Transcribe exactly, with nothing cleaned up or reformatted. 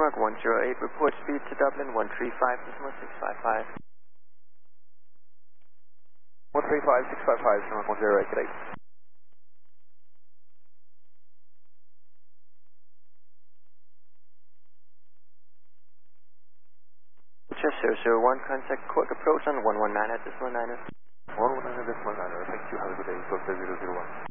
Denmark one zero eight, report speed to Dublin one three five, decimal six five five. one three five, six five five, Denmark one zero eight, good day. Just zero zero one, contact Cork approach on one one nine at decimal niner. one one nine at decimal niner, thank you, have a good day, Delta zero zero one.